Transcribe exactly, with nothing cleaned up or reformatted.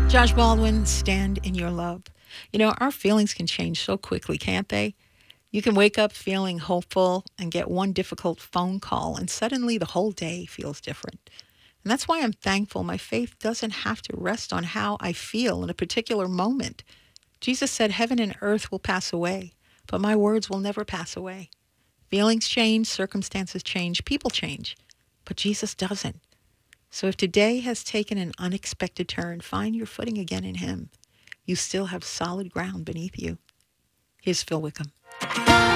Josh Baldwin, Stand in Your Love. You know, our feelings can change so quickly, can't they? You can wake up feeling hopeful and get one difficult phone call, and suddenly the whole day feels different. And that's why I'm thankful my faith doesn't have to rest on how I feel in a particular moment. Jesus said, Heaven and earth will pass away, but my words will never pass away. Feelings change, circumstances change, people change, but Jesus doesn't. So if today has taken an unexpected turn, find your footing again in Him. You still have solid ground beneath you. Here's Phil Wickham.